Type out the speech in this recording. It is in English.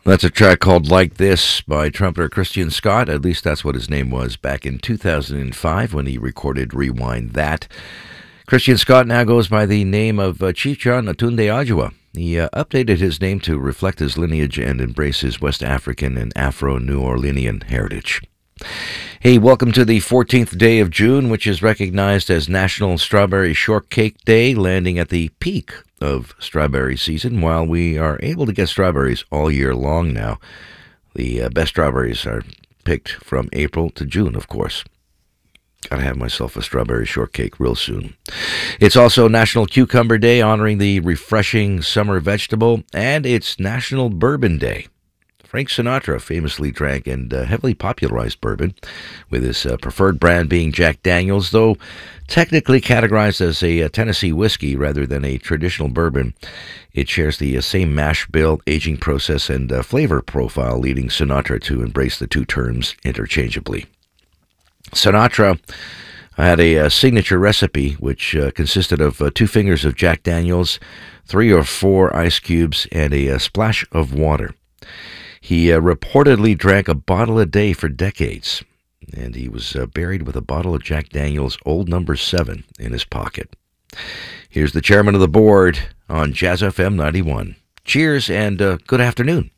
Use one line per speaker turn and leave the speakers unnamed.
That's a track called Like This by trumpeter Christian Scott. At least that's what his name was back in 2005 when he recorded Rewind That. Christian Scott now goes by the name of Chief John Atunde Adjua. He updated his name to reflect his lineage and embrace his West African and Afro-New Orleanian heritage. Hey, welcome to the 14th day of June, which is recognized as National Strawberry Shortcake Day, landing at the peak of strawberry season. While we are able to get strawberries all year long now, the best strawberries are picked from April to June, of course. Gotta have myself a strawberry shortcake real soon. It's also National Cucumber Day, honoring the refreshing summer vegetable, and it's National Bourbon Day. Frank Sinatra famously drank and heavily popularized bourbon, with his preferred brand being Jack Daniels. Though technically categorized as a Tennessee whiskey rather than a traditional bourbon, it shares the same mash bill, aging process, and flavor profile, leading Sinatra to embrace the two terms interchangeably. Sinatra had a signature recipe which consisted of 2 fingers of Jack Daniels, 3 or 4 ice cubes, and a splash of water. He reportedly drank a bottle a day for decades, and he was buried with a bottle of Jack Daniels Old Number 7 in his pocket. Here's the chairman of the board on Jazz FM 91. Cheers and good afternoon.